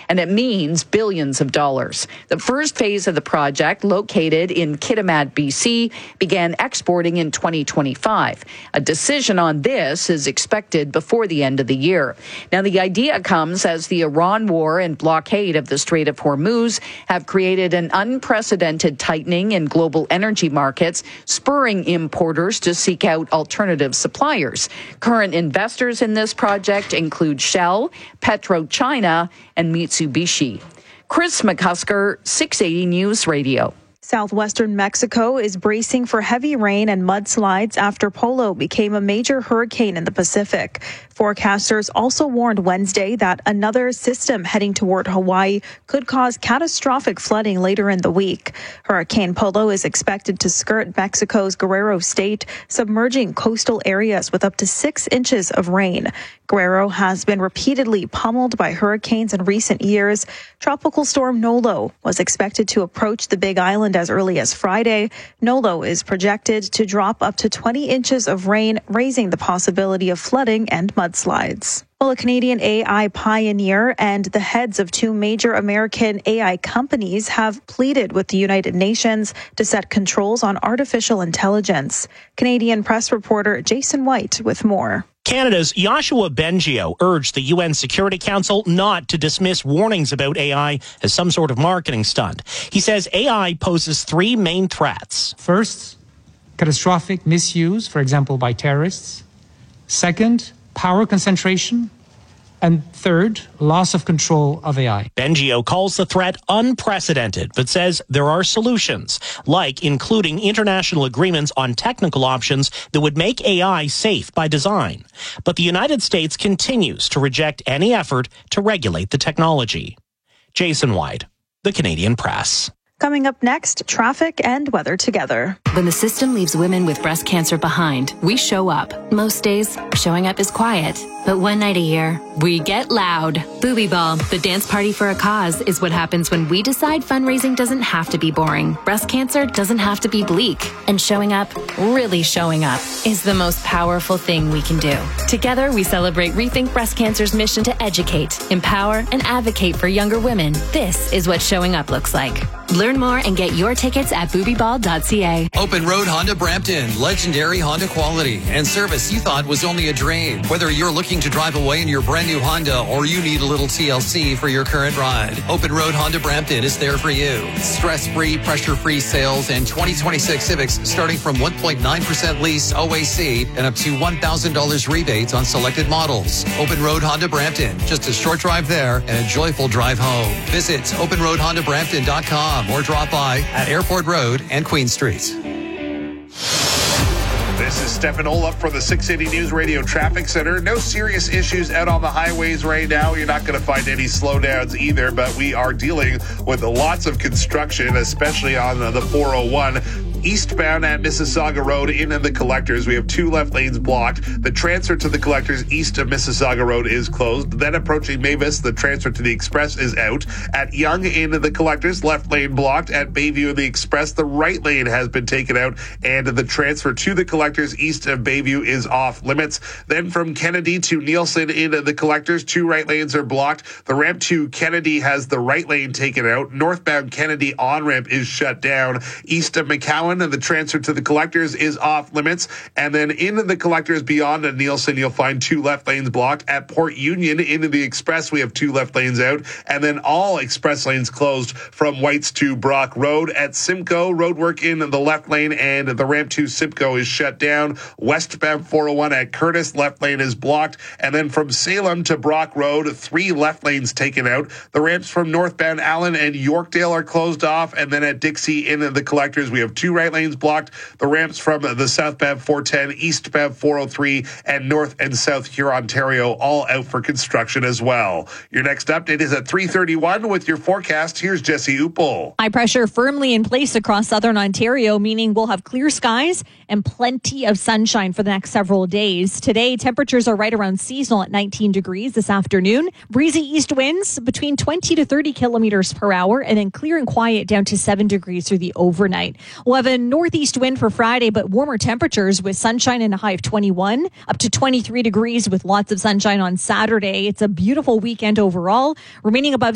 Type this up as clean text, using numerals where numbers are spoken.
and it means billions of dollars. The first phase of the project, located in Kitimat, BC, began exporting in 2025. A decision on this is expected before the end of the year. Now, the idea comes as the Iran war and blockade of the Strait of Hormuz have created an unprecedented tightening in global energy markets, spurring importers to seek out alternative suppliers. Current investors in this project include Shell, PetroChina, and Mitsubishi. Chris McCusker, 680 News Radio. Southwestern Mexico is bracing for heavy rain and mudslides after Polo became a major hurricane in the Pacific. Forecasters also warned Wednesday that another system heading toward Hawaii could cause catastrophic flooding later in the week. Hurricane Polo is expected to skirt Mexico's Guerrero state, submerging coastal areas with up to 6 inches of rain. Guerrero has been repeatedly pummeled by hurricanes in recent years. Tropical storm Nolo was expected to approach the Big Island as early as Friday. Nolo is projected to drop up to 20 inches of rain, raising the possibility of flooding and mudslides. Well, a Canadian AI pioneer and the heads of 2 major American AI companies have pleaded with the United Nations to set controls on artificial intelligence. Canadian press reporter Jason White with more. Canada's Yoshua Bengio urged the UN Security Council not to dismiss warnings about AI as some sort of marketing stunt. He says AI poses 3 main threats. First, catastrophic misuse, for example, by terrorists. Second, power concentration. And third, loss of control of AI. Bengio calls the threat unprecedented, but says there are solutions, like including international agreements on technical options that would make AI safe by design. But the United States continues to reject any effort to regulate the technology. Jason White, the Canadian Press. Coming up next, traffic and weather together. When the system leaves women with breast cancer behind, we show up. Most days, showing up is quiet. But one night a year, we get loud. Booby Ball, the dance party for a cause, is what happens when we decide fundraising doesn't have to be boring. Breast cancer doesn't have to be bleak. And showing up, really showing up, is the most powerful thing we can do. Together, we celebrate Rethink Breast Cancer's mission to educate, empower, and advocate for younger women. This is what showing up looks like. Learn more and get your tickets at boobyball.ca. Open Road Honda Brampton. Legendary Honda quality and service you thought was only a dream. Whether you're looking to drive away in your brand new Honda or you need a little TLC for your current ride, Open Road Honda Brampton is there for you. Stress-free, pressure-free sales and 2026 Civics starting from 1.9% lease OAC and up to $1,000 rebates on selected models. Open Road Honda Brampton. Just a short drive there and a joyful drive home. Visit openroadhondabrampton.com or drop by at Airport Road and Queen Street. This is Stefan Olaf for the 680 News Radio Traffic Center. No serious issues out on the highways right now. You're not going to find any slowdowns either, but we are dealing with lots of construction, especially on the 401. Eastbound at Mississauga Road into the Collectors, we have 2 left lanes blocked. The transfer to the Collectors east of Mississauga Road is closed. Then approaching Mavis, the transfer to the Express is out. At Yonge into the Collectors, left lane blocked. At Bayview and the Express, the right lane has been taken out, and the transfer to the Collectors east of Bayview is off limits. Then from Kennedy to Nielsen into the Collectors, 2 right lanes are blocked. The ramp to Kennedy has the right lane taken out. Northbound Kennedy on-ramp is shut down. East of McCowan, and the transfer to the Collectors is off limits. And then into the Collectors beyond Nielsen, you'll find 2 left lanes blocked. At Port Union into the Express, we have 2 left lanes out. And then all express lanes closed from Whites to Brock Road. At Simcoe, roadwork in the left lane and the ramp to Simcoe is shut down. Westbound 401 at Curtis, left lane is blocked. And then from Salem to Brock Road, 3 left lanes taken out. The ramps from northbound Allen and Yorkdale are closed off. And then at Dixie in the Collectors, we have 2 right lanes blocked. The ramps from the southbound 410, eastbound 403, and north and south Hurontario all out for construction as well. Your next update is at 3:31 with your forecast. Here's Jesse Upel. High pressure firmly in place across southern Ontario, meaning we'll have clear skies and plenty of sunshine for the next several days. Today, temperatures are right around seasonal at 19 degrees this afternoon. Breezy east winds between 20 to 30 kilometers per hour, and then clear and quiet down to 7 degrees through the overnight. We'll have a northeast wind for Friday, but warmer temperatures with sunshine and a high of 21, up to 23 degrees with lots of sunshine on Saturday. It's a beautiful weekend overall, remaining above